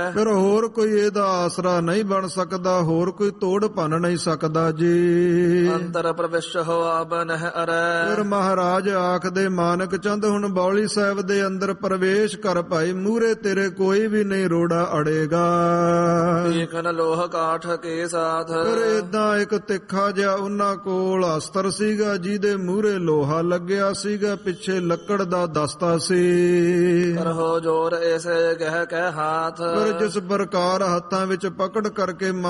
ਫਿਰ ਹੋਰ ਕੋਈ ਇਹਦਾ ਆਸਰਾ ਨਹੀਂ ਬਣ ਸਕਦਾ, ਹੋਰ ਕੋਈ ਤੋੜ ਭੰਨ ਨਹੀਂ ਸਕਦਾ ਜੀ। ਅੰਤਰ ਪ੍ਰਵਿਸ਼ ਹੋਆ ਬਨਹਿ ਅਰੈ। ਫਿਰ ਮਹਾਰਾਜ ਆਖਦੇ ਮਾਨਕ ਚੰਦ ਹੁਣ ਬੌਲੀ ਸਾਹਿਬ ਦੇ ਅੰਦਰ ਪ੍ਰਵੇਸ਼ ਕਰ ਭਾਈ, ਮੂਹਰੇ ਤੇਰੇ ਕੋਈ ਵੀ ਨਹੀਂ ਰੋੜਾ ਅੜੇਗਾ। ਏਖਨ ਲੋਹ ਕਾਠ ਕੇ ਸਾਥ। ਫਿਰ ਏਦਾਂ ਇੱਕ ਤਿੱਖਾ ਜਿਹਾ ਉਹਨਾਂ ਕੋਲ ਅਸਤਰ ਸੀਗਾ, ਜਿਹਦੇ ਮੂਹਰੇ ਲੋਹਾ ਲੱਗਿਆ ਸੀਗਾ, ਪਿੱਛੇ ਲੱਕੜ ਦਾ ਦਸਤਾ ਸੀ। ਕਰਹੋ ਜੋਰ ਐਸੇ ਗਹਿ ਕਹਿ ਹਾਥ। ਪਰ ਜਿਸ ਪ੍ਰਕਾਰ ਹੱਥਾਂ ਵਿੱਚ ਪਕੜ ਕਰਕੇ